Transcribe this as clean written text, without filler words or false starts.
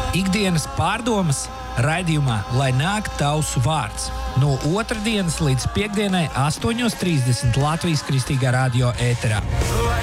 Ikdienas pārdomas raidījumā Lai nāk tavs vārds. No otrdienas līdz piektdienai 8:30 Latvijas Kristīgā radio ēterā.